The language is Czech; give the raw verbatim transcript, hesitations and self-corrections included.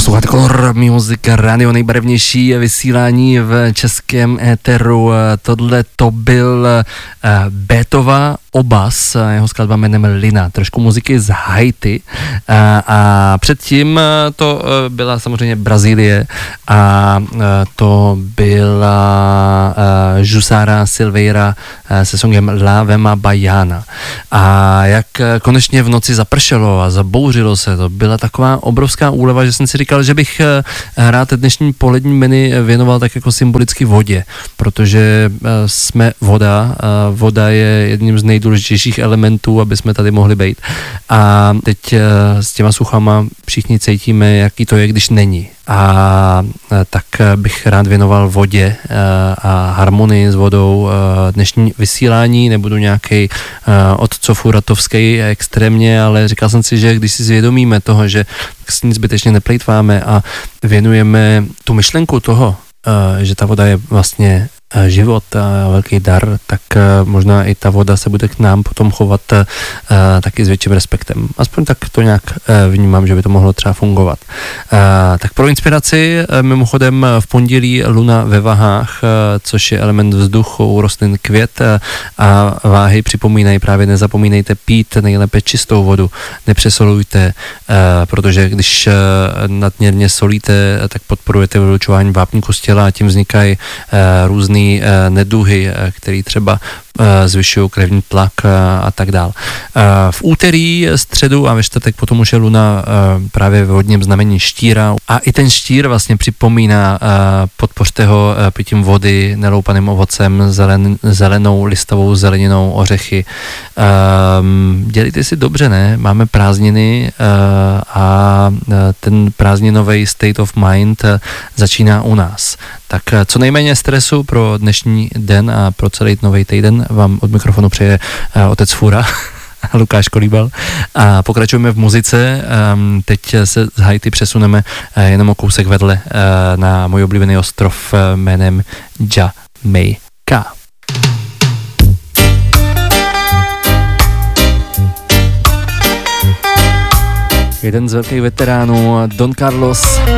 Posloucháte Color Music Radio, nejbarevnější vysílání v českém éteru. Tohle to byl Bétova Obas, jeho skladba jménem Lina, trošku muziky z Haiti a, a předtím to byla samozřejmě Brazílie a to byla Jussara Silveira se songem La Vema Baiana. A jak konečně v noci zapršelo a zabouřilo se, to byla taková obrovská úleva, že jsem si říkal, že bych rád dnešní polední menu věnoval tak jako symbolicky vodě, protože jsme voda, voda je jedním z nejdůležitějších elementů, aby jsme tady mohli být. A teď s těma suchama všichni cítíme, jaký to je, když není. A tak bych rád věnoval vodě a harmonii s vodou dnešní vysílání. Nebudu nějaký otcofuratovský extrémně, ale říkal jsem si, že když si zvědomíme toho, že s ní zbytečně neplejtváme a věnujeme tu myšlenku toho, že ta voda je vlastně život a velký dar, tak možná i ta voda se bude k nám potom chovat taky s větším respektem. Aspoň tak to nějak vnímám, že by to mohlo třeba fungovat. Tak pro inspiraci mimochodem v pondělí luna ve vahách, což je element vzduchu, u rostlin květ a váhy připomínají právě nezapomínejte pít nejlépe čistou vodu, nepřesolujte, protože když nadměrně solíte, tak podporujete vylučování vápníku z těla a tím vznikají různý neduhy, který třeba zvyšují krevní tlak a tak dál. V úterý, středu a ve čtvrtek potom už je luna právě ve vodním znamení štíra a i ten štír vlastně připomíná, podpořte ho pitím vody, neloupaným ovocem, zelen, zelenou listovou zeleninou, ořechy. Dělejte si dobře, ne? Máme prázdniny a ten prázdninový state of mind začíná u nás. Tak co nejméně stresu pro dnešní den a pro celý nový týden vám od mikrofonu přeje uh, otec Fura, Lukáš Kolíbal. A pokračujeme v muzice. Um, teď se z Haiti přesuneme uh, jenom o kousek vedle uh, na můj oblíbený ostrov uh, jménem Jamaica. Jeden z velkých veteránů, Don Carlos